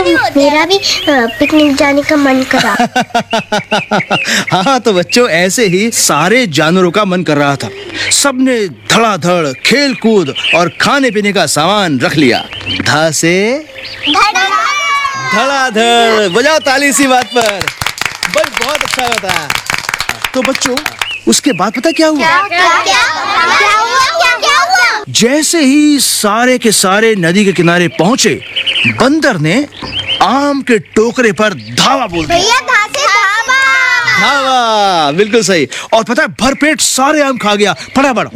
मेरा भी पिकनिक जाने का मन करा। हाँ तो बच्चों, ऐसे ही सारे जानवरों का मन कर रहा था। सबने धड़ाधड़ खेल कूद और खाने पीने का सामान रख लिया। धा से धड़ाधड़। बजाओ ताली इसी बात पर। भाई बहुत अच्छा बताया। तो बच्चों, उसके बाद पता क्या हुआ? जैसे ही सारे के सारे नदी के किनारे पहुंचे, बंदर ने आम के टोकरे पर धावा बोल दिया। धावा, बिल्कुल सही। और पता है, भरपेट सारे आम खा गया फटाफट।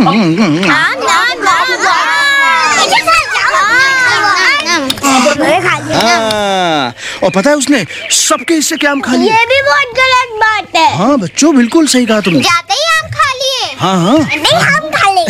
हाँ, और पता है उसने सबके हिस्से के आम खा लिए। ये भी बहुत गलत बात है। हाँ बच्चों, बिल्कुल सही कहा तुमने। जाते ही आम खा लिए। हाँ हाँ नहीं, हम खा ले।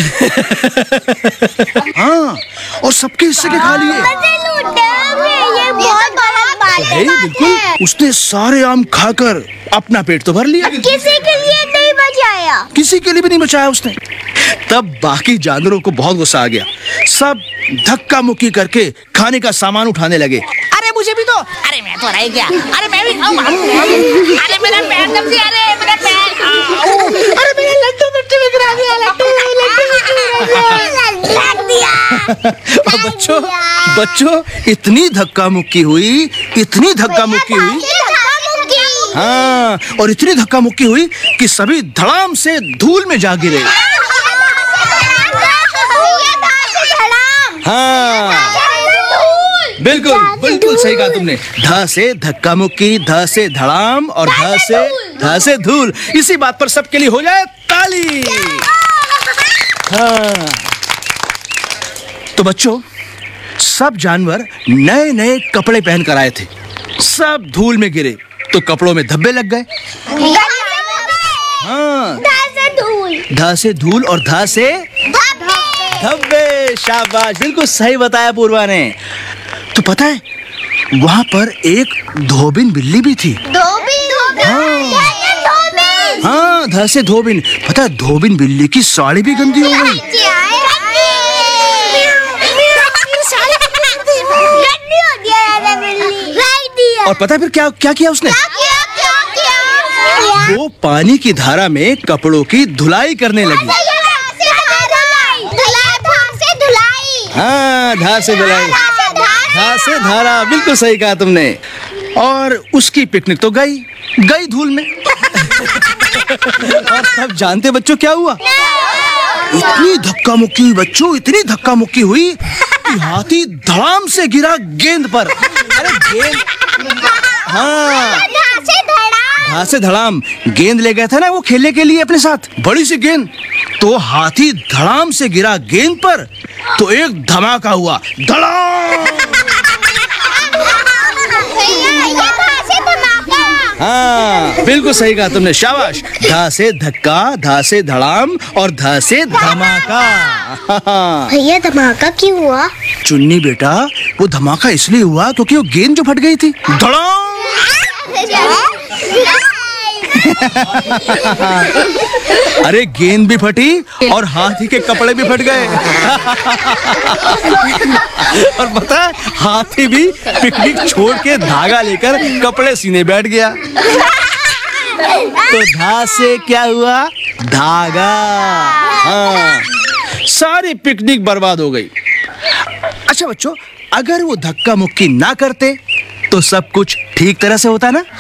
हाँ, और सबके हिस्से के खा लिए। ये बहुत गलत बात है। बिल्कुल, उसने सारे आम खाकर अपना पेट तो भर लिया। किसी के लिए नहीं बचाया। किसी के लिए भी नहीं बचाया उसने। तब बाकी जानवरों को बहुत गुस्सा आ गया। सब धक्का मुक्की करके खाने का सामान उठाने लगे। अरे मुझे भी दो। अरे मैं तो रह गया। अरे मैं भी खाऊं। अरे मेरा पैर दब गया। अरे मेरा पैर। अरे मेरा लड्डू मिट्टी में गिरा दिया। लड्डू बच्चों, इतनी धक्का मुक्की हुई, इतनी धक्का मुक्की हुई। हाँ, और इतनी धक्का मुक्की हुई कि सभी धड़ाम से धूल में जा गिरे। हाँ, बिल्कुल बिल्कुल सही कहा तुमने। धा से धक्का मुक्की, ध से धड़ाम और ध से धूल। इसी बात पर सबके लिए हो जाए ताली। हाँ, तो बच्चों, सब जानवर नए नए कपड़े पहन कर आए थे। सब धूल में गिरे तो कपड़ों में धब्बे लग गए। हाँ, धा से धूल और धा से धब्बे। शाबाश, बिल्कुल सही बताया पूर्वा ने। तो पता है, वहाँ पर एक धोबिन बिल्ली भी थी। हाँ, धा से धोबिन। पता है, धोबिन बिल्ली की साड़ी भी गंदी हो गई। और पता है फिर क्या क्या किया उसने? वो पानी की धारा में कपड़ों की धुलाई करने लगी। हाँ, धा से धुलाई, धा से धारा। बिल्कुल सही कहा तुमने। और उसकी पिकनिक तो गई धूल में। और तब जानते बच्चों क्या हुआ? इतनी धक्का मुक्की हुई बच्चों, इतनी धक्का मुक्की हुई कि हाथी धड़ाम से गिरा गेंद पर। अरे गेंद, हाँ, धा से धड़ाम। गेंद ले गया था ना वो खेलने के लिए अपने साथ, बड़ी सी गेंद। तो हाथी धड़ाम से गिरा गेंद पर तो एक धमाका हुआ। धड़ाम। हाँ, बिल्कुल सही कहा तुमने। शाबाश। धा से धक्का, धा से धड़ाम और धा से धमाका। भैया, धमाका क्यों हुआ? चुन्नी बेटा, वो धमाका इसलिए हुआ क्योंकि वो गेंद जो फट गई थी। धड़ाम। अरे गेंद भी फटी और हाथी के कपड़े भी फट गए। और पता है, हाथी भी पिकनिक छोड़ के धागा लेकर कपड़े सीने बैठ गया। तो धा से क्या हुआ? धागा। हाँ, सारी पिकनिक बर्बाद हो गई। अच्छा बच्चों, अगर वो धक्का मुक्की ना करते तो सब कुछ ठीक तरह से होता ना?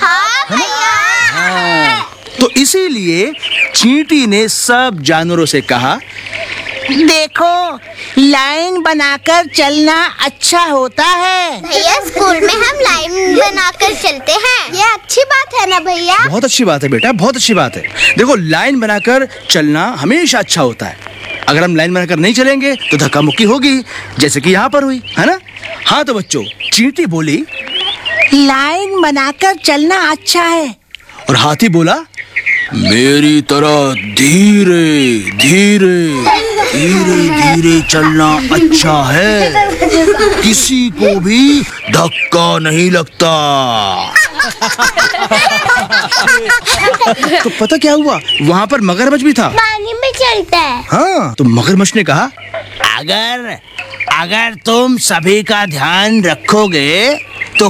हाँ, तो इसीलिए चींटी ने सब जानवरों से कहा, देखो, लाइन बनाकर चलना अच्छा होता है। भैया, स्कूल में हम लाइन बनाकर चलते हैं। ये अच्छी बात है ना भैया? बहुत अच्छी बात है बेटा, बहुत अच्छी बात है। देखो, लाइन बनाकर चलना हमेशा अच्छा होता है। अगर हम लाइन बनाकर नहीं चलेंगे तो धक्का मुक्की होगी, जैसे कि यहाँ पर हुई, है ना? हाँ तो बच्चों, चींटी बोली, लाइन बनाकर चलना अच्छा है। और हाथी बोला, मेरी तरह धीरे धीरे धीरे धीरे चलना अच्छा है, किसी को भी धक्का नहीं लगता। तो पता क्या हुआ, वहाँ पर मगरमच्छ भी था। पानी में चलता है। हाँ, तो मगरमच्छ ने कहा, अगर तुम सभी का ध्यान रखोगे